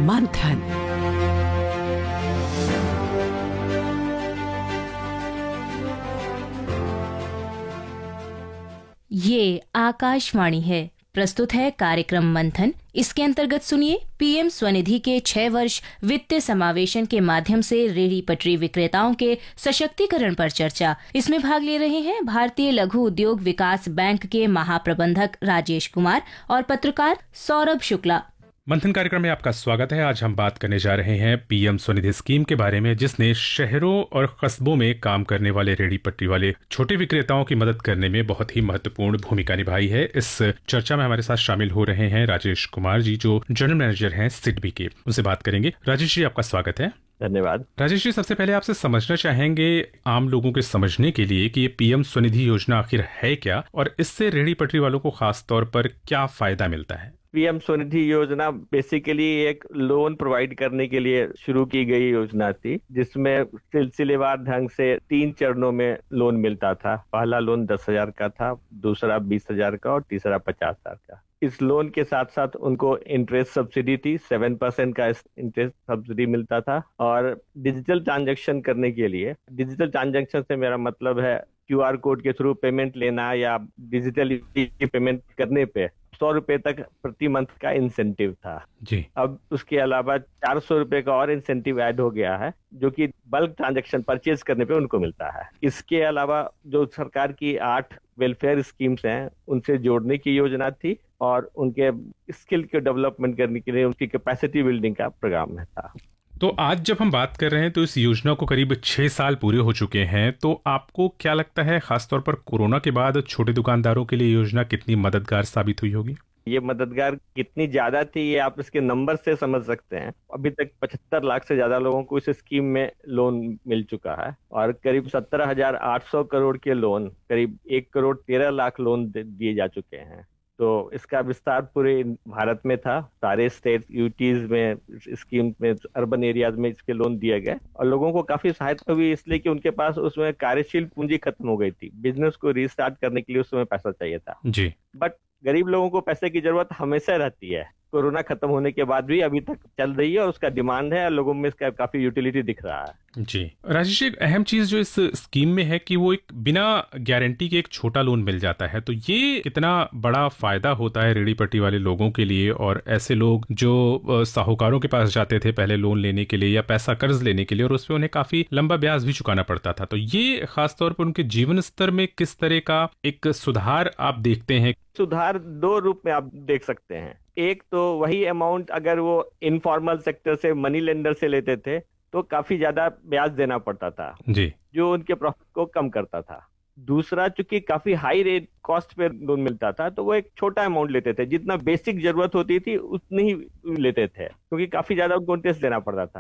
मंथन। ये आकाशवाणी है। प्रस्तुत है कार्यक्रम मंथन। इसके अंतर्गत सुनिए पीएम स्वनिधि के 6 वर्ष वित्तीय समावेशन के माध्यम से रेहड़ी पटरी विक्रेताओं के सशक्तिकरण पर चर्चा। इसमें भाग ले रहे हैं भारतीय लघु उद्योग विकास बैंक के महाप्रबंधक राजेश कुमार और पत्रकार सौरभ शुक्ला। मंथन कार्यक्रम में आपका स्वागत है। आज हम बात करने जा रहे हैं पीएम स्वनिधि स्कीम के बारे में, जिसने शहरों और कस्बों में काम करने वाले रेहड़ी पटरी वाले छोटे विक्रेताओं की मदद करने में बहुत ही महत्वपूर्ण भूमिका निभाई है। इस चर्चा में हमारे साथ शामिल हो रहे हैं राजेश कुमार जी, जो जनरल मैनेजर हैं सिडबी के। उनसे बात करेंगे। राजेश जी, आपका स्वागत है। धन्यवाद। राजेश जी, सबसे पहले आपसे समझना चाहेंगे आम लोगों के समझने के लिए कि ये पीएम स्वनिधि योजना आखिर है क्या, और इससे रेहड़ी पटरी वालों को खास तौर पर क्या फायदा मिलता है। पीएम स्वनिधि योजना बेसिकली एक लोन प्रोवाइड करने के लिए शुरू की गई योजना थी, जिसमें सिलसिलेवार ढंग से 3 चरणों में लोन मिलता था। पहला लोन 10,000 का था, दूसरा 20,000 का और तीसरा 50,000 का। इस लोन के साथ साथ उनको इंटरेस्ट सब्सिडी थी, 7% का इंटरेस्ट सब्सिडी मिलता था। और डिजिटल ट्रांजैक्शन करने के लिए, डिजिटल ट्रांजैक्शन से मेरा मतलब है QR कोड के थ्रू पेमेंट लेना या डिजिटल पेमेंट करने पे 100 रुपए तक प्रति मंथ का इंसेंटिव था जी। अब उसके अलावा 400 रुपए का और इंसेंटिव ऐड हो गया है, जो कि बल्क ट्रांजैक्शन परचेज करने पे उनको मिलता है। इसके अलावा जो सरकार की 8 वेलफेयर स्कीम्स हैं, उनसे जोड़ने की योजना थी और उनके स्किल के डेवलपमेंट करने के लिए उनकी कैपेसिटी बिल्डिंग का प्रोग्राम था। तो आज जब हम बात कर रहे हैं तो इस योजना को करीब 6 साल पूरे हो चुके हैं, तो आपको क्या लगता है खासतौर पर कोरोना के बाद छोटे दुकानदारों के लिए योजना कितनी मददगार साबित हुई होगी? ये मददगार कितनी ज्यादा थी, ये आप इसके नंबर से समझ सकते हैं। अभी तक 75 लाख से ज्यादा लोगों को इस स्कीम में लोन मिल चुका है और करीब 17,800 करोड़ के लोन, करीब 1 करोड़ 13 लाख लोन दिए जा चुके हैं। तो इसका विस्तार पूरे भारत में था, सारे स्टेट यूटीज में स्कीम में, अर्बन एरियाज में इसके लोन दिए गए और लोगों को काफी सहायता हुई, इसलिए कि उनके पास उसमें कार्यशील पूंजी खत्म हो गई थी। बिजनेस को रीस्टार्ट करने के लिए उस समय पैसा चाहिए था जी। बट गरीब लोगों को पैसे की जरूरत हमेशा रहती है। कोरोना खत्म होने के बाद भी अभी तक चल रही है और उसका डिमांड है और लोगों में इसका काफी यूटिलिटी दिख रहा है जी। राजेश जी, एक अहम चीज जो इस स्कीम में है कि वो एक बिना गारंटी के एक छोटा लोन मिल जाता है, तो ये कितना बड़ा फायदा होता है रेहड़ी पटरी वाले लोगों के लिए, और ऐसे लोग जो साहूकारों के पास जाते थे पहले लोन लेने के लिए या पैसा कर्ज लेने के लिए, और उसमें उन्हें काफी लंबा ब्याज भी चुकाना पड़ता था, तो ये खासतौर पर उनके जीवन स्तर में किस तरह का एक सुधार आप देखते हैं? सुधार 2 रूप में आप देख सकते हैं। एक तो वही अमाउंट अगर वो इनफॉर्मल सेक्टर से, मनी लेंडर से लेते थे तो काफी ज्यादा ब्याज देना पड़ता था जी, जो उनके प्रॉफिट को कम करता था। दूसरा, चूंकि काफी हाई रेट कॉस्ट पे लोन मिलता था, तो वो एक छोटा अमाउंट लेते थे, जितना बेसिक जरूरत होती थी उतनी ही लेते थे, क्योंकि काफी ज्यादा उनको इंटरेस्ट देना पड़ता था।